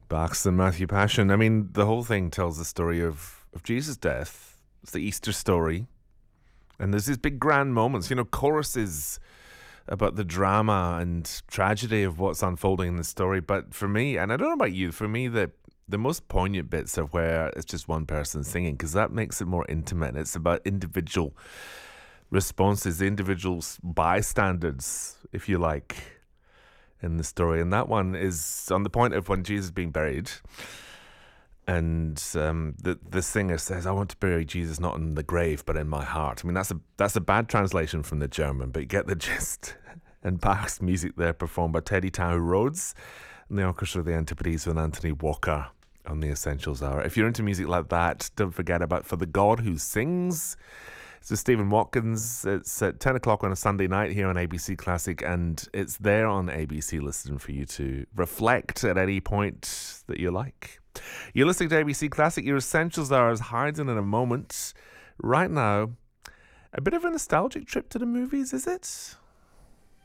Bach's The Matthew Passion. I mean, the whole thing tells the story of Jesus' death. It's the Easter story. And there's these big grand moments, choruses about the drama and tragedy of what's unfolding in the story. But for me, and I don't know about you, for me, the most poignant bits are where it's just one person singing, because that makes it more intimate. It's about individual responses, the individual bystanders, if you like, in the story. And that one is on the point of when Jesus is being buried. And the singer says, "I want to bury Jesus not in the grave, but in my heart." I mean, that's a bad translation from the German, but you get the gist. And Bach's music there performed by Teddy Tahu Rhodes and the Orchestra of the Antipodes with Anthony Walker on the Essentials Hour. If you're into music like that, don't forget about For the God Who Sings. It's with Stephen Watkins. It's at 10 o'clock on a Sunday night here on ABC Classic, and it's there on ABC Listen for you to reflect at any point that you like. You're listening to ABC Classic. Your Essentials Hour is hiding in a moment. Right now, a bit of a nostalgic trip to the movies, is it?